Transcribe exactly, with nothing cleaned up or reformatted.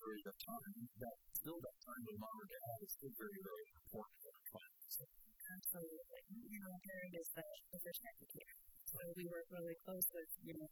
period of time, that still that time with mom or dad is still very, very important for our clients. Absolutely. You know, parent is the, the first educator. So we work really close with, you know,